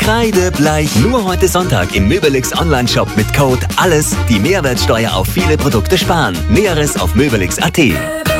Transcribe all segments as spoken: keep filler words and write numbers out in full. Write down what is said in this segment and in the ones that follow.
Kreidebleich. Nur heute Sonntag im Möbelix Online-Shop mit Code ALLES die Mehrwertsteuer auf viele Produkte sparen. Näheres auf möbelix punkt at.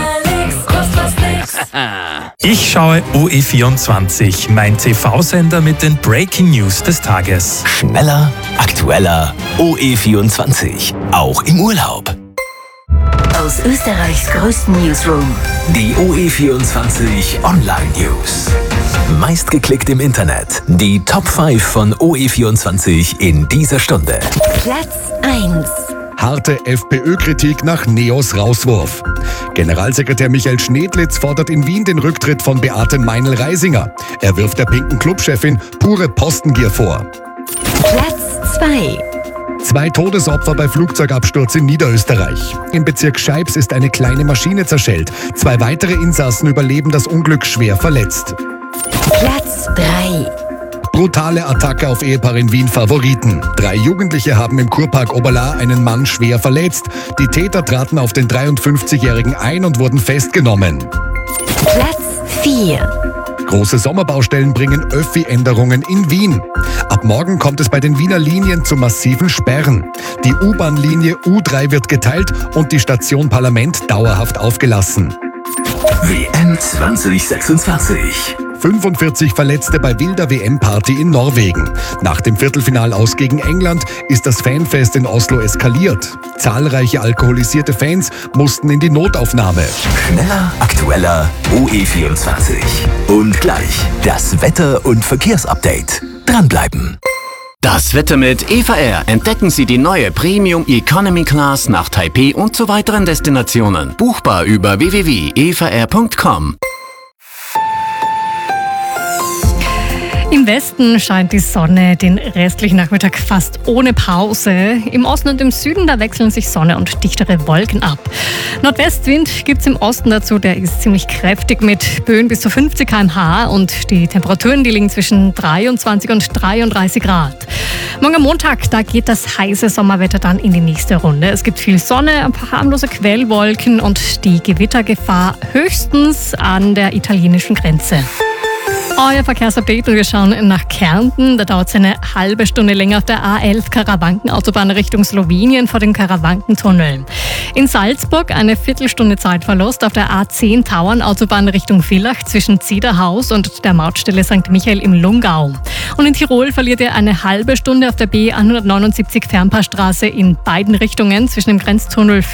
Ich schaue O E vierundzwanzig, mein T V-Sender mit den Breaking News des Tages. Schneller, aktueller, O E vierundzwanzig, auch im Urlaub. Aus Österreichs größten Newsroom. Die O E vierundzwanzig Online News. Meistgeklickt im Internet. Die Top fünf von O E vierundzwanzig in dieser Stunde. Platz eins. Harte FPÖ-Kritik nach Neos Rauswurf. Generalsekretär Michael Schnedlitz fordert in Wien den Rücktritt von Beate Meinl-Reisinger. Er wirft der pinken Clubchefin pure Postengier vor. Platz zwei. Zwei Todesopfer bei Flugzeugabsturz in Niederösterreich. Im Bezirk Scheibs ist eine kleine Maschine zerschellt. Zwei weitere Insassen überleben das Unglück schwer verletzt. Platz drei. Brutale Attacke auf Ehepaar in Wien Favoriten. Drei Jugendliche haben im Kurpark Oberla einen Mann schwer verletzt. Die Täter traten auf den dreiundfünfzigjährigen ein und wurden festgenommen. Platz vier. Große Sommerbaustellen bringen Öffi-Änderungen in Wien. Ab morgen kommt es bei den Wiener Linien zu massiven Sperren. Die U-Bahn-Linie U drei wird geteilt und die Station Parlament dauerhaft aufgelassen. W M zwanzig sechsundzwanzig. fünfundvierzig Verletzte bei wilder W M-Party in Norwegen. Nach dem Viertelfinalaus gegen England ist das Fanfest in Oslo eskaliert. Zahlreiche alkoholisierte Fans mussten in die Notaufnahme. Schneller, aktueller, O E vierundzwanzig. Und gleich das Wetter- und Verkehrsupdate. Dranbleiben. Das Wetter mit E V R. Entdecken Sie die neue Premium Economy Class nach Taipei und zu weiteren Destinationen. Buchbar über w w w punkt e v r punkt com. Im Westen scheint die Sonne den restlichen Nachmittag fast ohne Pause. Im Osten und im Süden, da wechseln sich Sonne und dichtere Wolken ab. Nordwestwind gibt es im Osten dazu, der ist ziemlich kräftig mit Böen bis zu fünfzig Kilometer pro Stunde und die Temperaturen, die liegen zwischen dreiundzwanzig und dreiunddreißig Grad. Morgen am Montag, da geht das heiße Sommerwetter dann in die nächste Runde. Es gibt viel Sonne, ein paar harmlose Quellwolken und die Gewittergefahr höchstens an der italienischen Grenze. Euer Verkehrsupdate und wir schauen nach Kärnten. Da dauert es eine halbe Stunde länger auf der A elf Karawanken-Autobahn Richtung Slowenien vor dem Karawankentunnel. In Salzburg eine Viertelstunde Zeitverlust auf der A zehn Tauern-Autobahn Richtung Villach zwischen Zederhaus und der Mautstelle Sankt Michael im Lungau. Und in Tirol verliert ihr eine halbe Stunde auf der B hundertneunundsiebzig Fernpassstraße in beiden Richtungen zwischen dem Grenztunnel